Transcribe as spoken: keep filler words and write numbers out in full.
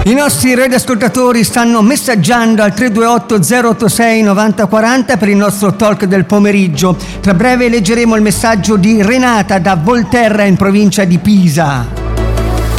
I nostri radioascoltatori stanno messaggiando al tre due otto zero otto sei nove zero quattro zero per il nostro talk del pomeriggio. Tra breve leggeremo il messaggio di Renata da Volterra in provincia di Pisa.